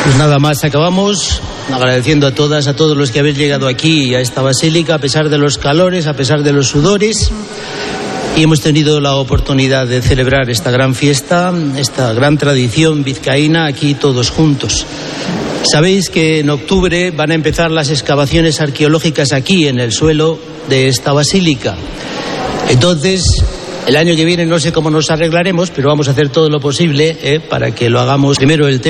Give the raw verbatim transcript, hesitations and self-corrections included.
Pues nada más, acabamos agradeciendo a todas, a todos los que habéis llegado aquí a esta basílica, a pesar de los calores, a pesar de los sudores, y hemos tenido la oportunidad de celebrar esta gran fiesta, esta gran tradición vizcaína aquí todos juntos. Sabéis que en octubre van a empezar las excavaciones arqueológicas aquí en el suelo de esta basílica. Entonces, el año que viene no sé cómo nos arreglaremos, pero vamos a hacer todo lo posible eh, para que lo hagamos. Primero el tema